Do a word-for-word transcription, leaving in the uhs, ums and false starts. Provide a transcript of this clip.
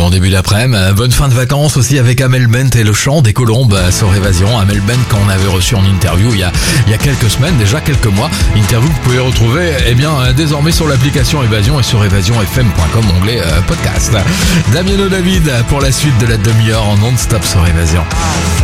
bon début d'après-midi. Bonne fin de vacances aussi avec Amel Bent et le chant des colombes sur Évasion. Amel Bent qu'on avait reçu en interview il y a, il y a quelques semaines, déjà quelques mois. Interview que vous pouvez retrouver eh bien, désormais sur l'application Évasion et sur évasion f m point com, onglet euh, podcast. Damiano David pour la suite de la demi-heure en non-stop sur Évasion.